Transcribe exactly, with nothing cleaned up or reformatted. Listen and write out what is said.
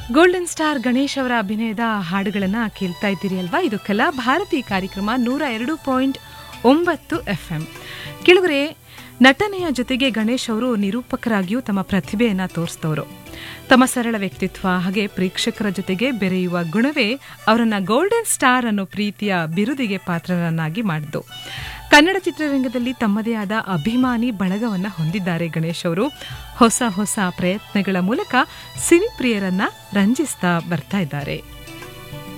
Golden star Ganesh ಅವರ ಅಭಿನಯದ ಹಾಡುಗಳನ್ನು ಕೇಳ್ತಾ ಇದ್ದೀರಿ ಅಲ್ವಾ. ಇದು ಕಲಾ ಭಾರತಿ ಕಾರ್ಯಕ್ರಮ ನೂರ ಎರಡು ಪಾಯಿಂಟ್ ಒಂಬತ್ತು ಎಫ್ ಎಂ. ಕೆಲವರೇ, ನಟನೆಯ ಜೊತೆಗೆ ಗಣೇಶ್ ಅವರು ನಿರೂಪಕರಾಗಿಯೂ ತಮ್ಮ ಪ್ರತಿಭೆಯನ್ನು ತೋರಿಸಿದವರು. ತಮ್ಮ ಸರಳ ವ್ಯಕ್ತಿತ್ವ ಹಾಗೆ ಪ್ರೇಕ್ಷಕರ ಜೊತೆಗೆ ಬೆರೆಯುವ ಗುಣವೇ ಅವರನ್ನ ಗೋಲ್ಡನ್ ಸ್ಟಾರ್ ಅನ್ನೋ ಪ್ರೀತಿಯ ಬಿರುದಿಗೆ ಪಾತ್ರರನ್ನಾಗಿ ಮಾಡಿದ್ದು. ಕನ್ನಡ ಚಿತ್ರರಂಗದಲ್ಲಿ ತಮ್ಮದೇ ಆದ ಅಭಿಮಾನಿ ಬಳಗವನ್ನ ಹೊಂದಿದ್ದಾರೆ ಗಣೇಶ್ ಅವರು. ಹೊಸ ಹೊಸ ಪ್ರಯತ್ನಗಳ ಮೂಲಕ ಸಿನಿಪ್ರಿಯರನ್ನ ರಂಜಿಸ್ತಾ ಬರ್ತಾ ಇದ್ದಾರೆ.